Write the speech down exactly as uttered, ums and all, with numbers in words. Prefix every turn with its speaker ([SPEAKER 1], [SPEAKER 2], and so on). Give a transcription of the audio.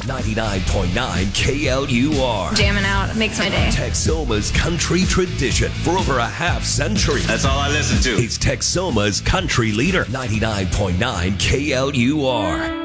[SPEAKER 1] ninety-nine point nine K L U R.
[SPEAKER 2] Jamming out. It makes my day.
[SPEAKER 1] Texoma's country tradition for over a half century.
[SPEAKER 3] That's all I listen to.
[SPEAKER 1] It's Texoma's country leader, ninety-nine point nine K L U R.